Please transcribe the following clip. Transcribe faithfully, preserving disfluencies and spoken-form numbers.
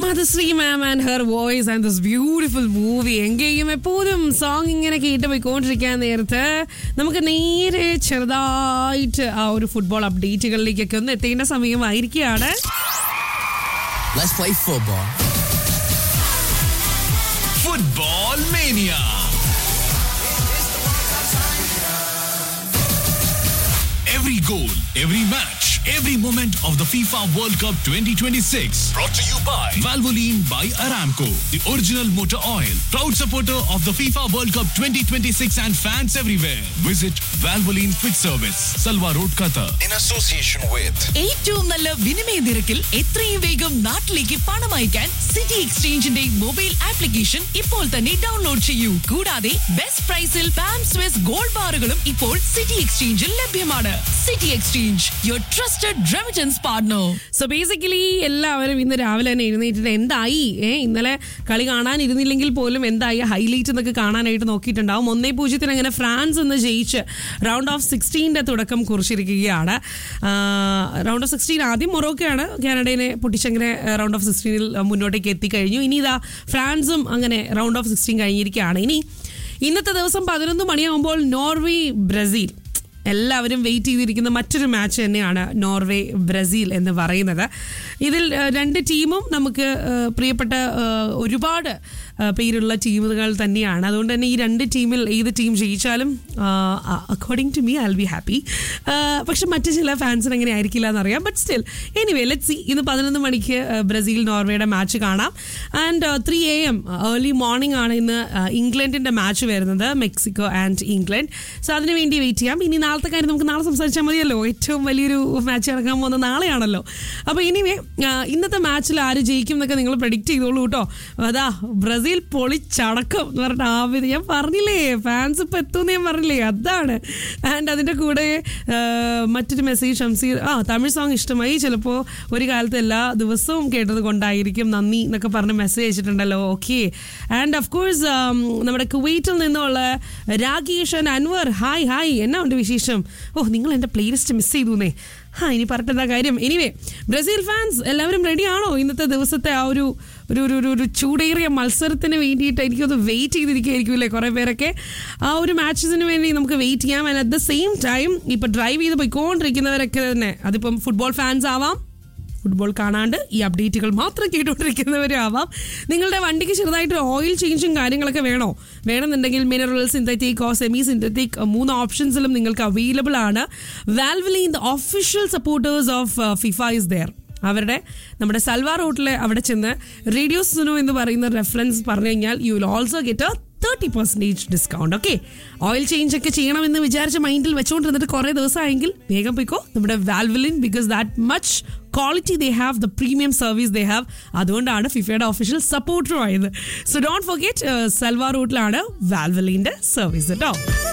Madhusri ma'am and her voice and this beautiful movie. എങ്കെയും എപ്പോഴും song ഇങ്ങനെ കേട്ട് പോയിക്കൊണ്ടിരിക്കാൻ നേരത്ത് നമുക്ക് നേരെ ചെറുതായിട്ട് ആ ഒരു ഫുട്ബോൾ അപ്ഡേറ്റുകളിലേക്കൊക്കെ ഒന്ന് എത്തേണ്ട സമയമായിരിക്കുകയാണ്. Let's play football. Football Mania. Every goal, every match, every moment of the FIFA World Cup twenty twenty-six. Brought to you by Valvoline by Aramco, the original motor oil. Proud supporter of the FIFA World Cup twenty twenty-six and fans everywhere. Visit Valvoline Quick Service, Salwa Road, Qatar. In association with ഏറ്റവും നല്ല വിനിമയ നിരക്കിൽ എത്രയും വേഗം നാട്ടിലേക്ക് പണം അയക്കാൻ city എക്സ്ചേഞ്ചിന്റെ mobile application ഇപ്പോൾ തന്നെ ഡൗൺലോഡ് ചെയ്യൂ. കൂടാതെ ബെസ്റ്റ് പ്രൈസിൽ പാം സ്വിസ് ഗോൾഡ് ബാറുകളും ഇപ്പോൾ സിറ്റി എക്സ്ചേഞ്ചിൽ ലഭ്യമാണ്. City exchange, your trusted remittance partner. So basically എല്ലാവരും ഇന്ന് രാവിലെ തന്നെ എഴുന്നേറ്റിട്ട് എന്തായി ഏ ഇന്നലെ കളി കാണാനിരുന്നില്ലെങ്കിൽ പോലും എന്തായി ഹൈലൈറ്റ് എന്നൊക്കെ കാണാനായിട്ട് നോക്കിയിട്ടുണ്ടാവും. ഒന്നേ പൂജ്യത്തിന് അങ്ങനെ ഫ്രാൻസ് എന്ന് ജയിച്ച് റൗണ്ട് ഓഫ് സിക്സ്റ്റീൻ്റെ തുടക്കം കുറിച്ചിരിക്കുകയാണ്. റൗണ്ട് ഓഫ് സിക്സ്റ്റീൻ ആദ്യം മൊറോക്കോയാണ് കാനഡയെ പൊട്ടിച്ചങ്ങനെ റൗണ്ട് ഓഫ് സിക്സ്റ്റീനിൽ മുന്നോട്ടേക്ക് എത്തിക്കഴിഞ്ഞു. ഇനി ഇതാ ഫ്രാൻസും അങ്ങനെ റൗണ്ട് ഓഫ് സിക്സ്റ്റീൻ കഴിഞ്ഞിരിക്കുകയാണ്. ഇനി ഇന്നത്തെ ദിവസം പതിനൊന്ന് മണിയാകുമ്പോൾ നോർവേ ബ്രസീൽ, എല്ലാവരും വെയിറ്റ് ചെയ്തിരിക്കുന്ന മറ്റൊരു മാച്ച് തന്നെയാണ് നോർവേ ബ്രസീൽ എന്ന് പറയുന്നത്. ഇതിൽ രണ്ട് ടീമും നമുക്ക് പ്രിയപ്പെട്ട ഒരുപാട് പേരുള്ള ടീമുകൾ തന്നെയാണ്. അതുകൊണ്ട് തന്നെ ഈ രണ്ട് ടീമിൽ ഏത് ടീം ജയിച്ചാലും according to me I will be happy. പക്ഷെ മറ്റു ചില ഫാൻസിന് അങ്ങനെ ആയിരിക്കില്ല എന്നറിയാം. But still anyway let's see. ഇന്ന് പതിനൊന്ന് മണിക്ക് ബ്രസീൽ നോർവേയുടെ മാച്ച് കാണാം. And three A M early morning ആണ് ഇന്ന് ഇംഗ്ലണ്ടിൻ്റെ മാച്ച് വരുന്നത്, മെക്സിക്കോ ആൻഡ് ഇംഗ്ലണ്ട്. സോ അതിന് വേണ്ടി വെയിറ്റ് ചെയ്യാം. ഇനി നാളത്തെ കാര്യം നമുക്ക് നാളെ സംസാരിച്ചാൽ മതിയല്ലോ. ഏറ്റവും വലിയൊരു മാച്ച് നടക്കാൻ പോകുന്നത് നാളെയാണല്ലോ. അപ്പോൾ എനിവേ ഇന്നത്തെ മാച്ചിൽ ആര് ജയിക്കും എന്നൊക്കെ നിങ്ങൾ പ്രെഡിക്റ്റ് ചെയ്തോളൂ കേട്ടോ. അതാ ബ്രസീൽ പൊളിച്ചടക്കം എന്ന് പറഞ്ഞിട്ട് ആവിധ ഞാൻ പറഞ്ഞില്ലേ, ഫാൻസ് ഇപ്പം എത്തുമെന്ന് ഞാൻ പറഞ്ഞില്ലേ, അതാണ്. ആൻഡ് അതിൻ്റെ കൂടെ മറ്റൊരു മെസ്സേജ് ഷംസീർ, ആ തമിഴ് സോങ് ഇഷ്ടമായി, ചിലപ്പോൾ ഒരു കാലത്ത് എല്ലാ ദിവസവും കേട്ടത് കൊണ്ടായിരിക്കും, നന്ദി എന്നൊക്കെ പറഞ്ഞ് message അയച്ചിട്ടുണ്ടല്ലോ. Okay. And of course നമ്മുടെ കുവൈറ്റിൽ നിന്നുള്ള Rakesh and Anwar, hi hi, എന്നാ ഉണ്ട് വിശേഷം? ഓ, നിങ്ങൾ എൻ്റെ പ്ലേലിസ്റ്റ് മിസ് ചെയ്തുന്നേ. ആ ഇനി പറഞ്ഞിട്ടെന്താ കാര്യം. എനിവേ ബ്രസീൽ ഫാൻസ് എല്ലാവരും റെഡിയാണോ ഇന്നത്തെ ദിവസത്തെ ആ ഒരു ഒരു ഒരു ഒരു ചൂടേറിയ മത്സരത്തിന് വേണ്ടിയിട്ട്? എനിക്കൊന്ന് വെയിറ്റ് ചെയ്തിരിക്കുകയായിരിക്കുമല്ലേ കുറേ പേരൊക്കെ. ആ ഒരു മാച്ചസിന് വേണ്ടി നമുക്ക് വെയിറ്റ് ചെയ്യാം. And at the same time ഇപ്പം ഡ്രൈവ് ചെയ്ത് പോയിക്കൊണ്ടിരിക്കുന്നവരൊക്കെ തന്നെ, അതിപ്പം ഫുട്ബോൾ ഫാൻസ് ആവാം, ഫുട്ബോൾ കാണാണ്ട് ഈ അപ്ഡേറ്റുകൾ മാത്രം കേട്ടുകൊണ്ടിരിക്കുന്നവരും ആവാം. നിങ്ങളുടെ വണ്ടിക്ക് ചെറുതായിട്ട് ഓയിൽ ചേഞ്ചും കാര്യങ്ങളൊക്കെ വേണോ? വേണമെന്നുണ്ടെങ്കിൽ mineral, synthetic or semi synthetic മൂന്ന് ഓപ്ഷൻസിലും നിങ്ങൾക്ക് അവൈലബിൾ ആണ്. Valvoline, the official supporters of FIFA is there. അവരുടെ നമ്മുടെ സൽവാ റോട്ടിലെ അവിടെ ചെന്ന് റേഡിയോ സുനോ എന്ന് പറയുന്ന റെഫറൻസ് പറഞ്ഞു കഴിഞ്ഞാൽ you will also get A thirty percentage discount. Okay. Oil change ഒക്കെ ചെയ്യണമെന്ന് വിചാരിച്ച മൈൻഡിൽ വെച്ചുകൊണ്ടിരുന്നിട്ട് കുറേ ദിവസമായെങ്കിൽ വേഗം പോയിക്കോ നമ്മുടെ Valvoline, because that much quality they have, the premium service they have. അതുകൊണ്ടാണ് ഫിഫയുടെ ഒഫീഷ്യൽ സപ്പോർട്ടറും ആയത്. So don't forget, salwar റൂട്ടിലാണ് വാൽവലിൻ്റെ service കേട്ടോ.